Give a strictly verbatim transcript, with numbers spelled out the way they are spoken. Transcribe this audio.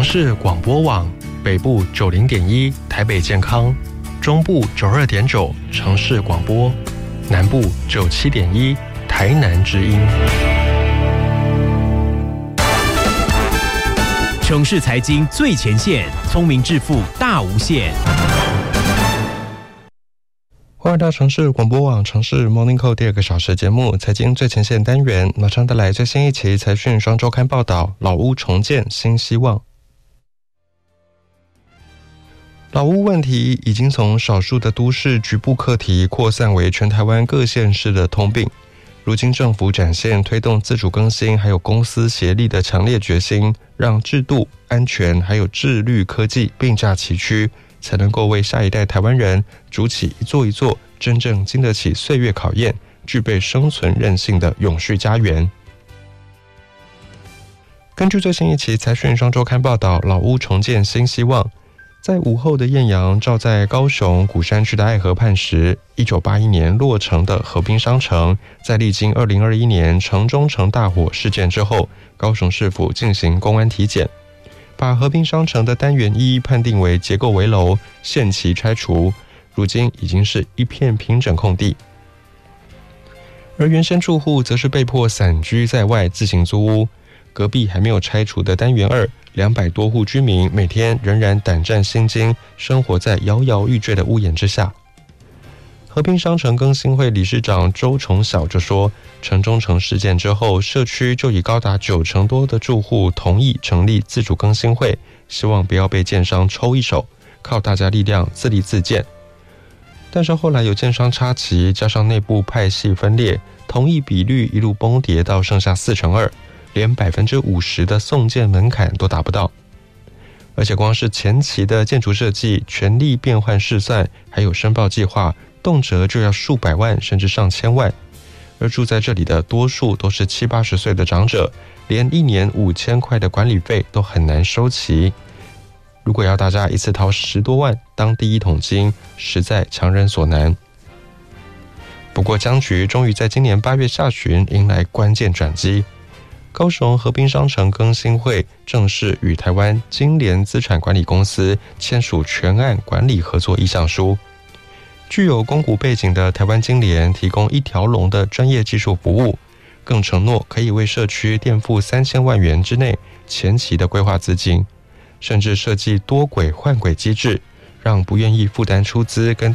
市广播网，北部九零点一台北健康，中部九二点九城市广播，南部九七点一台南之音。 城市财经最前线，聪明致富大无限。 欢迎到城市广播网城市 Morning Call 第二个小时节目财经最前线单元，马上带来最新一期财讯双周刊报道：老屋重建新希望。老屋问题已经从少数的都市局部课题扩散为全台湾各县市的通病。如今政府展现推动自主更新还有公私协力的强烈决心，让制度、安全还有智律科技并驾齐驱，才能够为下一代台湾人筑起一座一座真正经得起岁月考验、具备生存韧性的永续家园。根据最新一期财讯双周刊报道，老屋重建新希望。在午后的艳阳照在高雄鼓山区的爱河畔时，一九八一年落成的河滨商城，在历经二零二一年城中城大火事件之后，高雄市府进行公安体检，把河滨商城的单元一判定为结构危楼，限期拆除，如今已经是一片平整空地。而原生住户则是被迫散居在外自行租屋，隔壁还没有拆除的单元二，两百多户居民每天仍然胆战心惊，生活在摇摇欲坠的屋檐之下。和平商城更新会理事长周崇晓就说，城中城事件之后，社区就以高达九成多的住户同意成立自主更新会，希望不要被建商抽一手，靠大家力量自立自建。但是后来有建商插旗，加上内部派系分裂，同意比率一路崩跌到剩下四成二。连百分之五十的送件门槛都达不到，而且光是前期的建筑设计、权利变换试算，还有申报计划，动辄就要数百万甚至上千万。而住在这里的多数都是七八十岁的长者，连一年五千块的管理费都很难收齐。如果要大家一次掏十多万当第一桶金，实在强人所难。不过僵局终于在今年八月下旬迎来关键转机。高雄和平商城更新会正式与台湾金联资产管理公司签署全案管理合作意向书。具有公股背景的台湾金联提供一条龙的专业技术服务，更承诺可以为社区垫付三千万元之内前期的规划资金，甚至设计多轨换轨机制，让不愿意负担出资跟